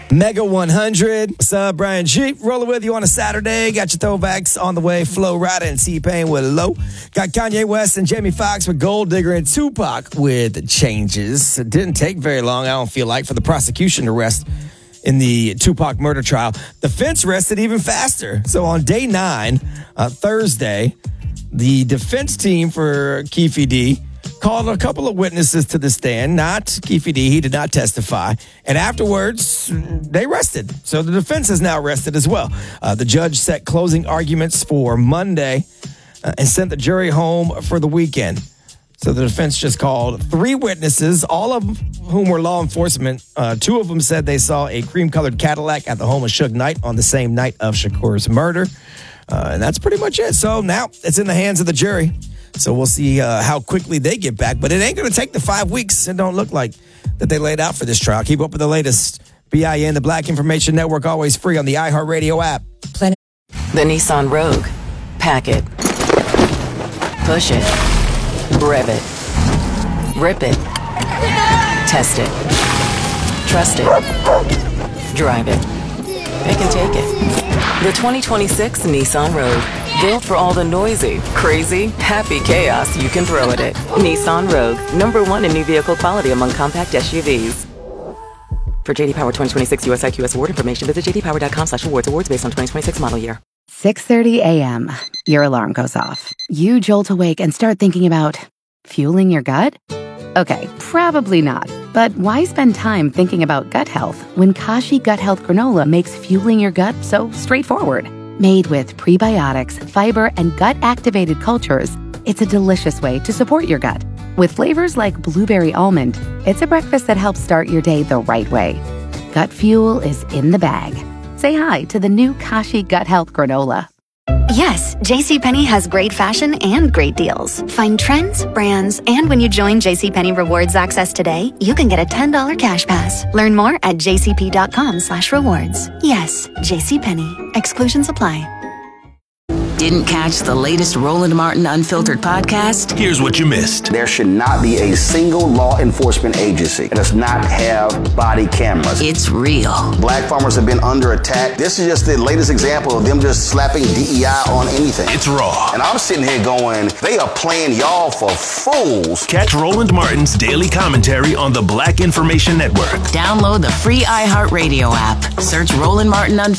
Mega 100. What's up, Brian G? Rolling with you on a Saturday. Got your throwbacks on the way. Flo Rida and T-Pain with Low. Got Kanye West and Jamie Foxx with Gold Digger and Tupac with Changes. It didn't take very long, I don't feel like, for the prosecution to rest in the Tupac murder trial. The defense rested even faster. So on day 9, Thursday, the defense team for Keffe D called a couple of witnesses to the stand, not Keffe D. He did not testify. And afterwards, they rested. So the defense is now rested as well. The judge set closing arguments for Monday and sent the jury home for the weekend. So the defense just called 3 witnesses, all of whom were law enforcement. 2 of them said they saw a cream-colored Cadillac at the home of Suge Knight on the same night of Shakur's murder. And that's pretty much it. So now it's in the hands of the jury. So we'll see how quickly they get back. But it ain't going to take the 5 weeks. It don't look like that they laid out for this trial. Keep up with the latest. BIN, the Black Information Network, always free on the iHeartRadio app. The Nissan Rogue. Pack it. Push it. Rev it. Rip it. Test it. Trust it. Drive it. Pick and take it. The 2026 Nissan Rogue. Built for all the noisy, crazy, happy chaos you can throw at it. Nissan Rogue. #1 in new vehicle quality among compact SUVs. For JD Power 2026 US IQS award information, visit jdpower.com/awards. Awards based on 2026 model year. 6:30 a.m. Your alarm goes off. You jolt awake and start thinking about fueling your gut? Okay, probably not. But why spend time thinking about gut health when Kashi Gut Health Granola makes fueling your gut so straightforward? Made with prebiotics, fiber, and gut-activated cultures, it's a delicious way to support your gut. With flavors like blueberry almond, it's a breakfast that helps start your day the right way. Gut fuel is in the bag. Say hi to the new Kashi Gut Health Granola. Yes, JCPenney has great fashion and great deals. Find trends, brands, and when you join JCPenney Rewards Access today, you can get a $10 cash pass. Learn more at jcp.com/rewards. Yes, JCPenney. Exclusions apply. Didn't catch the latest Roland Martin Unfiltered podcast? Here's what you missed. There should not be a single law enforcement agency that does not have body cameras. It's real. Black farmers have been under attack. This is just the latest example of them just slapping DEI on anything. It's raw. And I'm sitting here going, they are playing y'all for fools. Catch Roland Martin's daily commentary on the Black Information Network. Download the free iHeartRadio app. Search Roland Martin Unfiltered